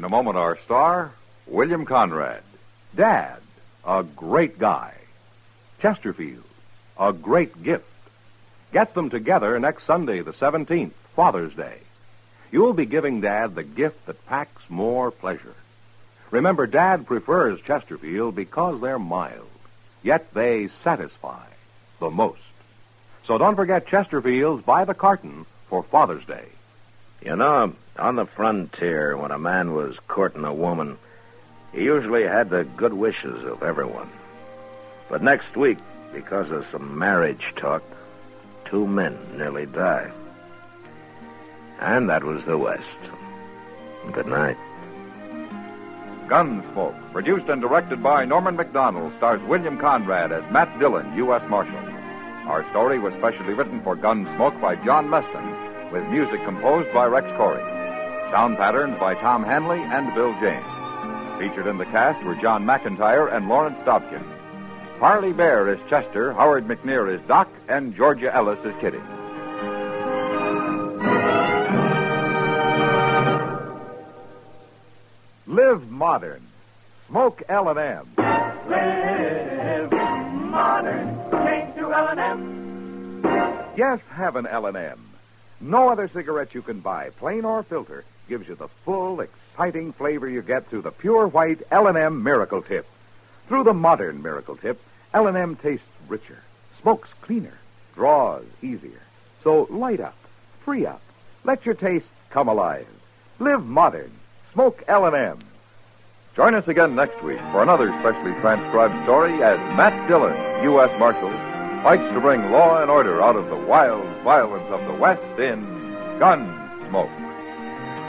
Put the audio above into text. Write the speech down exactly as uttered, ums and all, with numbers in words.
a moment, our star, William Conrad. Dad, a great guy. Chesterfield, a great gift. Get them together next Sunday, the seventeenth, Father's Day. You'll be giving Dad the gift that packs more pleasure. Remember, Dad prefers Chesterfield because they're mild, yet they satisfy the most. So don't forget Chesterfield's by the carton for Father's Day. You know, on the frontier, when a man was courting a woman, he usually had the good wishes of everyone. But next week, because of some marriage talk, two men nearly died. And that was the West. Good night. Gunsmoke, produced and directed by Norman Macdonald, stars William Conrad as Matt Dillon, U S Marshal. Our story was specially written for Gunsmoke by John Meston, with music composed by Rex Corey. Sound patterns by Tom Hanley and Bill James. Featured in the cast were John McIntyre and Lawrence Dobkin. Parley Bear is Chester, Howard McNear is Doc, and Georgia Ellis is Kitty. Live modern. Smoke L and M. Live modern. Change to L and M. Yes, have an L and M. No other cigarette you can buy, plain or filter, gives you the full, exciting flavor you get through the pure white L and M Miracle Tip. Through the modern Miracle Tip, L and M tastes richer, smokes cleaner, draws easier. So light up, free up, let your taste come alive. Live modern. Smoke L and M. Join us again next week for another specially transcribed story as Matt Dillon, U S Marshal, fights to bring law and order out of the wild violence of the West in Gunsmoke.